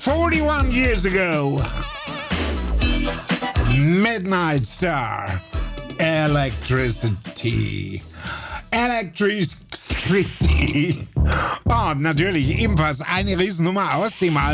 41 years ago. Midnight Star. Electricity. Electricity. Oh, natürlich ebenfalls eine Riesennummer aus dem Album.